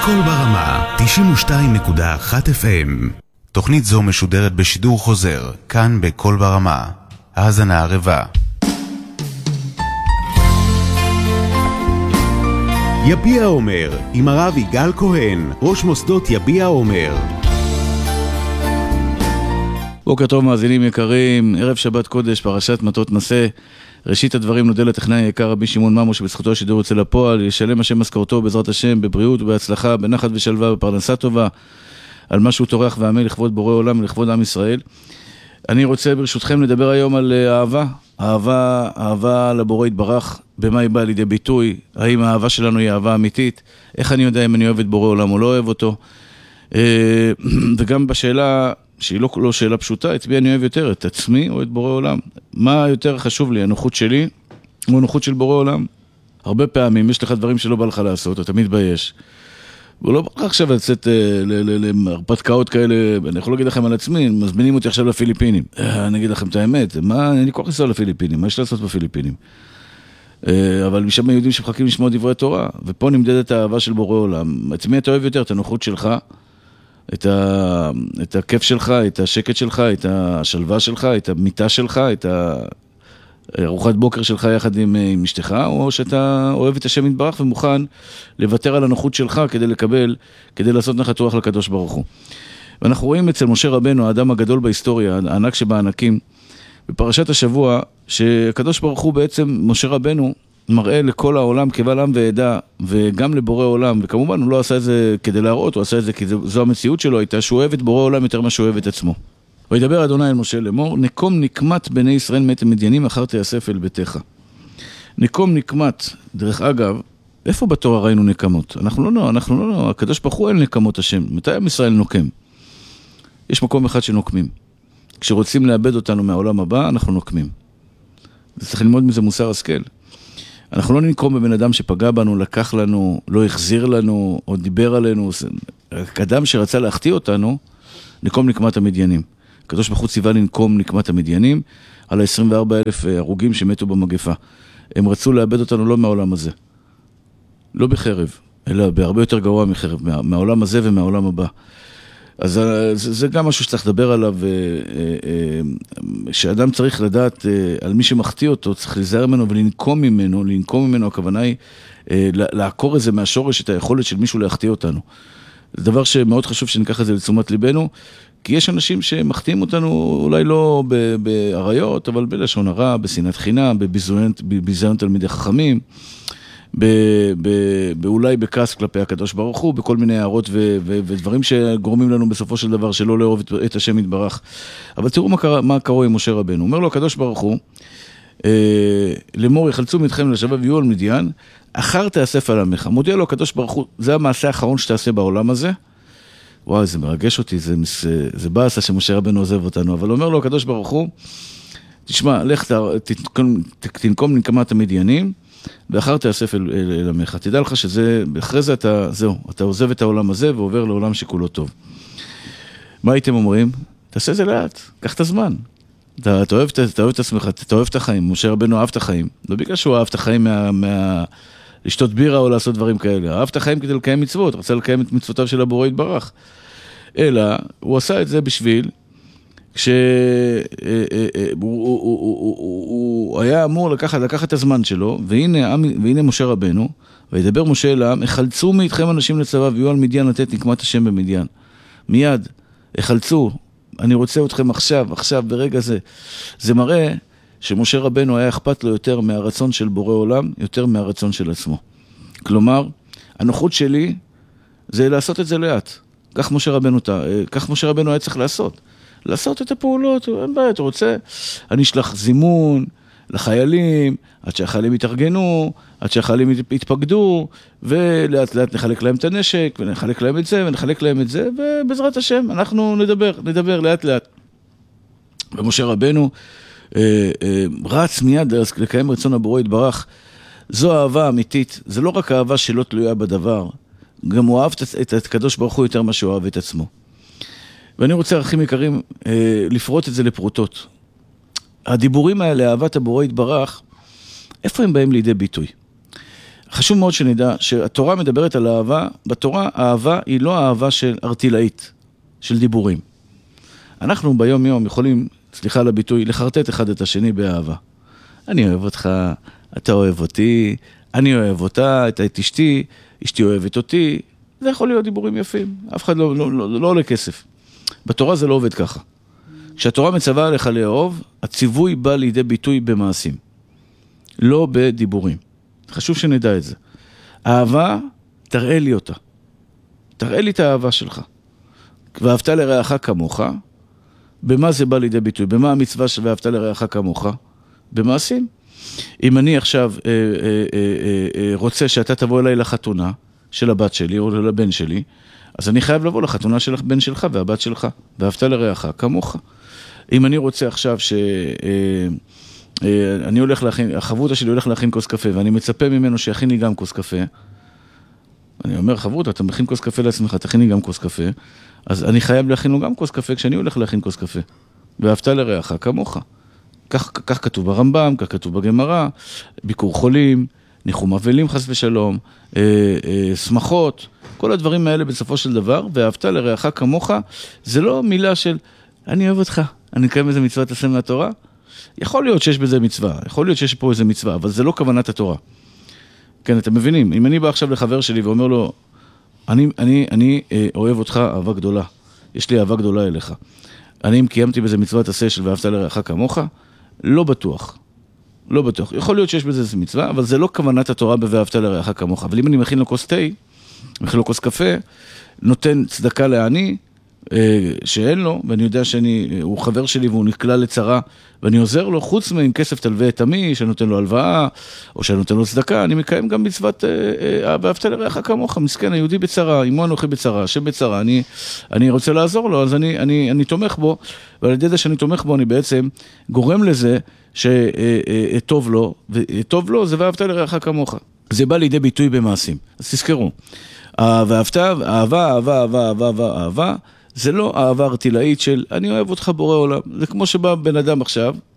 קול ברמה, 92.1 FM. תוכנית זו משודרת בשידור חוזר, כאן בקול ברמה. האזנה ערבה. יביע אומר, עם הרב יגאל כהן, ראש מוסדות יביע אומר. בוקר טוב מאזינים יקרים, ערב שבת קודש, פרשת מטות נשא. ראשית הדברים נודה לטכנאי היקר רבי שמעון ממו שבזכותו השידור יוצא לפועל, ישלם השם משכורתו בעזרת השם, בבריאות ובהצלחה, בנחת ושלווה, בפרנסה טובה, על מה שהוא טורח ועמל לכבוד בורא עולם ולכבוד עם ישראל. אני רוצה ברשותכם לדבר היום על אהבה לבורא יתברך, במה היא באה לידי ביטוי, האם האהבה שלנו היא אהבה אמיתית, איך אני יודע אם אני אוהב את בורא עולם או לא אוהב אותו, וגם בשאלה שהיא לא שאלה פשוטה, את מי אני אוהב יותר, את עצמי או את בורא עולם? מה יותר חשוב לי, הנוחות שלי או הנוחות של בורא עולם? הרבה פעמים יש לך דברים שלא בא לך לעשות, אתה מתבייש. ולא בא לך עכשיו לצאת להרפתקאות כאלה, אני יכול להגיד לכם על עצמי, מזמינים אותי עכשיו לפיליפינים. אני אגיד לכם את האמת, אני כל כך לנסוע לפיליפינים, מה יש לעשות בפיליפינים? אבל משם היהודים שמחכים לשמוע דברי תורה, ופה נמדדת האהבה של בורא עולם. את מי אתה אוהב יותר, את הנוחות שלך, את הכיף שלך, את השקט שלך, את השלווה שלך, את המיטה שלך, את ארוחת בוקר שלך יחד עם אשתך, או שאתה אוהב את השם יתברך ומוכן לוותר על הנוחות שלך כדי לעשות נחת רוח לקדוש ברוך הוא. ואנחנו רואים אצל משה רבנו, האדם הגדול בהיסטוריה, הענק שבענקים, בפרשת השבוע, שהקדוש ברוך הוא בעצם, משה רבנו, מראה לכל העולם קבל עם ועדה, וגם לבורא עולם, וכמובן הוא לא עשה את זה כדי להראות, הוא עשה את זה כי זו המציאות שלו הייתה, שהוא אוהב את בורא עולם יותר מה שהוא אוהב את עצמו. וידבר אדוני אל משה לאמור, נקום נקמת בני ישראל מת המדיינים, אחר תיאסף אל ביתך. נקום נקמת, דרך אגב, איפה בתורה ראינו נקמות? אנחנו לא, הקדוש ברוך הוא אין נקמות השם, מתי עם ישראל נוקם? יש מקום אחד שנוקמים. כשרוצים לאבד אותנו מהעולם הבא, אנחנו נוקמים. צריך ללמוד מזה מוסר השכל. אנחנו לא נקום בבן אדם שפגע בנו, לקח לנו, לא החזיר לנו, או דיבר עלינו. אדם שרצה להחטיא אותנו, נקום נקמת המדיינים. הקדוש ברוך הוא ציווה לנקום נקמת המדיינים, על 24,000 הרוגים שמתו במגפה. הם רצו לאבד אותנו לא מהעולם הזה. לא בחרב, אלא בהרבה יותר גרוע מחרב, מהעולם הזה ומהעולם הבא. אז זה גם משהו שצריך לדבר עליו, שאדם צריך לדעת על מי שמחטיא אותו, צריך להיזהר ממנו ולנקום ממנו, הכוונה היא לעקור את זה מהשורש, את היכולת של מישהו להחטיא אותנו. זה דבר שמאוד חשוב שניקח את זה לתשומת ליבנו, כי יש אנשים שמחטיאים אותנו אולי לא בעריות, אבל בלשון הרע, בשנאת חינם, בביזיון תלמידי חכמים, אולי בכעס כלפי הקדוש ברוך הוא, בכל מיני הערות ודברים שגורמים לנו בסופו של דבר שלא לאהוב את השם יתברך. אבל תראו מה קרה עם משה רבנו. אומר לו הקדוש ברוך הוא, לאמור יחלצו מאתכם לשבה ויהיו על מדיין, אחר תאסף על עמך. מודיע לו הקדוש ברוך הוא, זה המעשה האחרון שתעשה בעולם הזה. וואי, זה מרגש אותי, זה באסה שמשה רבנו עוזב אותנו. אבל אומר לו הקדוש ברוך הוא, תשמע, לך תנקום נקמת המדיינים, ואחר תאסף אל עמך. תדע לך שזה, אחרי זה אתה עוזב את העולם הזה ועובר לעולם שכולו טוב. מה הייתם אומרים? תעשה זה לאט, קח את הזמן. אתה אוהב את עצמך, אתה אוהב את החיים. משה רבנו אהב את החיים. לא בגלל שהוא אהב את החיים לשתות בירה או לעשות דברים כאלה. אהב את החיים כדי לקיים מצוות, רצה לקיים את מצוותיו של הבורא יתברך. אלא, הוא עשה את זה בשביל הוא היה אמור לקחת את הזמן שלו, והנה משה רבנו, וידבר משה אל העם, החלצו מאיתכם אנשים לצבא, ויהיו על מדיין לתת נקמת השם במדיין. מיד, החלצו, אני רוצה אתכם עכשיו, ברגע זה. זה מראה שמשה רבנו היה אכפת לו יותר מהרצון של בורא עולם, יותר מהרצון של עצמו. כלומר, הנוחות שלי זה לעשות את זה לאט. כך משה רבנו היה צריך לעשות את הפעולות, אין בעיה, אתה רוצה, אני אשלח זימון לחיילים, עד שהחיילים יתארגנו, עד שהחיילים יתפקדו, ולאט לאט נחלק להם את הנשק, ונחלק להם את זה, ובעזרת השם אנחנו נדבר לאט לאט. ומשה רבנו רץ מיד לקיים רצון הבורא יתברך. זו אהבה אמיתית, זה לא רק אהבה שלא תלויה בדבר, גם הוא אהב את הקדוש ברוך הוא יותר מה שהוא אהב את עצמו. ואני רוצה, אחים יקרים, לפרוט את זה לפרוטות. הדיבורים האלה, אהבת הבורא יתברך, איפה הם באים לידי ביטוי? חשוב מאוד שנדע שהתורה מדברת על אהבה, בתורה האהבה היא לא אהבה של ארטילאית, של דיבורים. אנחנו ביום יום יכולים, סליחה על הביטוי, לחרטט אחד את השני באהבה. אני אוהב אותך, אתה אוהב אותי, אני אוהב אותה, את אשתי, אשתי אוהבת אותי. זה יכול להיות דיבורים יפים, אף אחד לא עולה כסף. בתורה זה לא עובד ככה. כשהתורה מצווה עליך לאהוב, הציווי בא לידי ביטוי במעשים, לא בדיבורים. חשוב שנדע את זה. אהבה, תראה לי אותה. תראה לי את האהבה שלך. ואהבת לרעך כמוך, במה זה בא לידי ביטוי? במה המצווה ואהבת לרעך כמוך? במעשים. אם אני עכשיו רוצה שאתה תבוא אליי לחתונה של הבת שלי או לבן שלי, אז אני חייב לבוא לחתונה של הבן שלך והבת שלך, ואהבת לרעך כמוך. אם אני רוצה עכשיו אני הולך להכין, החברותה שלי הולך להכין כוס קפה, ואני מצפה ממנו שיכין לי גם כוס קפה, אני אומר, חברותה, אתה מכין כוס קפה לעצמך, תכין לי גם כוס קפה, אז אני חייב להכין לו גם כוס קפה כשאני הולך להכין כוס קפה. ואהבת לרעך כמוך. כך כתוב ברמב"ם, כך כתוב בגמרא, ביקור חולים, ניחום אבלים חס ושלום, שמחות, כל הדברים האלה בסופו של דבר, ואהבת לרעך כמוך, זה לא מילה של, אני אוהב אותך, אני אקיים איזה מצווה תעשה מהתורה. יכול להיות שיש בזה מצווה, יכול להיות שיש פה איזה מצווה, אבל זה לא כוונת התורה. כן, אתם מבינים, אם אני בא עכשיו לחבר שלי ואומר לו, אני אוהב אותך אהבה גדולה, יש לי אהבה גדולה אליך. אני אם קיימתי בזה מצוות עשה של ואהבת לרעך כמוך, לא בטוח. לא בטוח. יכול להיות שיש בזה מצווה, אבל זה לא כוונת התורה ב"ואהבת לרעך כמוך". אבל אם אני מכין לו כוס תה, מכין לו כוס קפה, נותן צדקה לעני, שאין לו, ואני יודע שהוא חבר שלי והוא נקלע לצרה, ואני עוזר לו, חוץ מעם כסף תלווה את עמי, שנותן לו הלוואה, או שנותן לו צדקה, אני מקיים גם מצוות ואהבת לרעך כמוך, מסכן, היהודי בצרה, עמו אנוכי בצרה, שבצרה, אני רוצה לעזור לו, אז אני תומך בו, ועל ידי זה שאני תומך בו, אני בעצם גורם לזה שטוב לו, וטוב לו זה ואהבת לרעך כמוך. זה בא לידי ביטוי במעשים. אז תזכרו, אהבה, זה לא אהבה ארטילאית של אני אוהב אותך בורא עולם. זה כמו שבא בן אדם עכשיו,